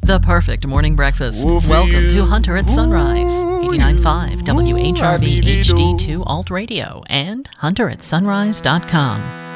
The perfect morning breakfast. Welcome to Hunter at Sunrise, 89.5 WHRV HD2 Alt Radio and hunteratsunrise.com.